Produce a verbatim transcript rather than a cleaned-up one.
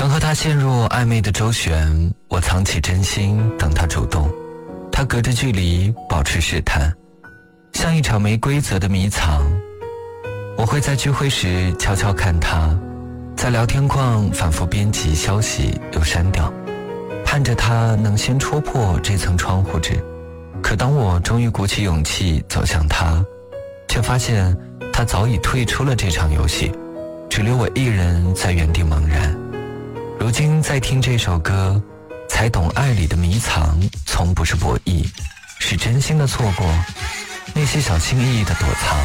曾和他陷入暧昧的周旋，我藏起真心等他主动，他隔着距离保持试探，像一场没规则的迷藏。我会在聚会时悄悄看他，在聊天框反复编辑消息又删掉，盼着他能先戳破这层窗户纸。可当我终于鼓起勇气走向他，却发现他早已退出了这场游戏，只留我一人在原地茫然。如今再听这首歌，才懂爱里的迷藏从不是博弈，是真心的错过，那些小心翼翼的躲藏